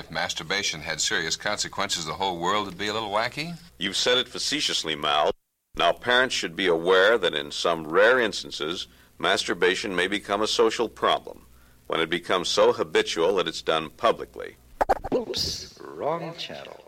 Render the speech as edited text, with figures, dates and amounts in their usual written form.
if masturbation had serious consequences, the whole world would be a little wacky? You've said it facetiously, Mal. Now, parents should be aware that in some rare instances, masturbation may become a social problem when it becomes so habitual that it's done publicly. Oops, wrong channel.